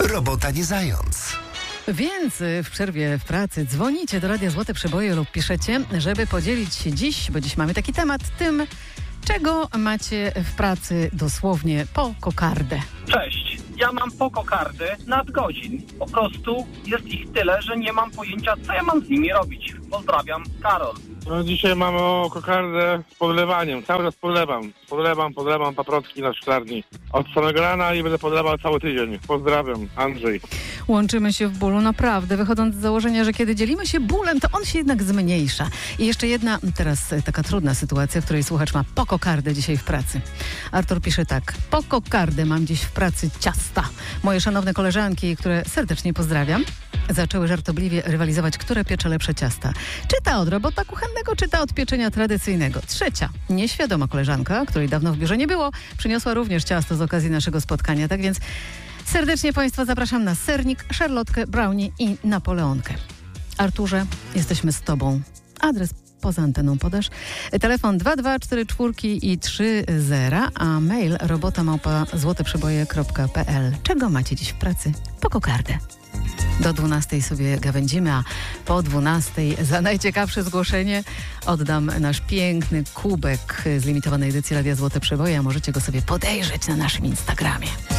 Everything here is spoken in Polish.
Robota nie zając. Więc w przerwie w pracy dzwonicie do Radia Złote Przeboje lub piszecie, żeby podzielić się dziś, bo dziś mamy taki temat, tym, czego macie w pracy dosłownie po kokardę. Cześć, ja mam po kokardy nadgodzin. Po prostu jest ich tyle, że nie mam pojęcia, co ja mam z nimi robić. Pozdrawiam, Karol. No dzisiaj mamy o kokardę z podlewaniem. Cały czas podlewam paprotki na szklarni. Od samego rana i będę podlewał cały tydzień. Pozdrawiam, Andrzej. Łączymy się w bólu, naprawdę, wychodząc z założenia, że kiedy dzielimy się bólem, to on się jednak zmniejsza. I jeszcze jedna, teraz taka trudna sytuacja, w której słuchacz ma po kokardę dzisiaj w pracy. Artur pisze tak: po kokardę mam dziś w pracy ciasta. Moje szanowne koleżanki, które serdecznie pozdrawiam, zaczęły żartobliwie rywalizować, które piecze lepsze ciasta. Czy ta od robota kuchennego, czy ta od pieczenia tradycyjnego. Trzecia, nieświadoma koleżanka, której dawno w biurze nie było, przyniosła również ciasto z okazji naszego spotkania. Tak więc serdecznie Państwa zapraszam na sernik, szarlotkę, brownie i napoleonkę. Arturze, jesteśmy z Tobą. Adres poza anteną podasz. Telefon 2244 i 30, a mail robota@złoteprzeboje.pl. Czego macie dziś w pracy? Po kokardę. Do 12 sobie gawędzimy, a po 12 za najciekawsze zgłoszenie oddam nasz piękny kubek z limitowanej edycji Radia Złote Przeboje, a możecie go sobie podejrzeć na naszym Instagramie.